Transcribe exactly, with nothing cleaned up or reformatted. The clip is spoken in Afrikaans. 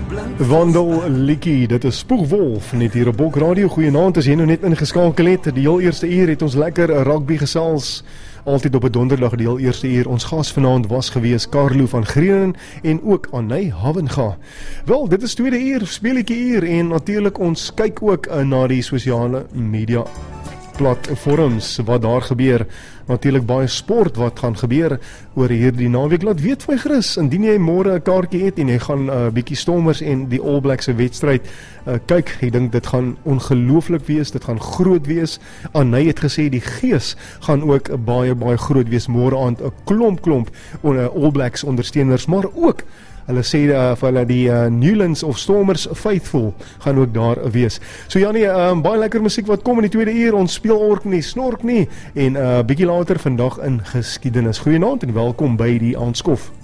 Wandel Likkie, dit is Spoegwolf, net hier op Bok Radio. Goeienaand, as jy nou net ingeskakel het. Die heel eerste uur het ons lekker rugby gesels. Altyd op 'n donderdag die heel eerste uur. Ons gas vanaand was gewees Carlo van Grienen en ook Anay Havenga. Wel, dit is tweede uur, speletjie uur en natuurlik ons kyk ook uh, na die sosiale media platforms wat daar gebeur. Natuurlik baie sport wat gaan gebeur oor hierdie naweek. Laat weet vir my gerus, indien jy môre 'n kaartjie het en jy gaan 'n uh, bietjie Stormers en die All Blacks se wedstryd uh, kyk. Ek dink dit gaan ongelooflik wees, dit gaan groot wees. Anay het gesê die gees gaan ook baie baie groot wees môre aand. 'n klomp klomp uh, All Blacks ondersteuners, maar ook hulle sê uh, vir hulle die uh, Newlands of Stormers faithful gaan ook daar wees. So ja nee, um, baie lekker musiek wat kom in die tweede uur. Ons speel ork nie, snork nie en 'n uh, bietjie later vandag in geskiedenis. Goeienaand en welkom by die Aandskof.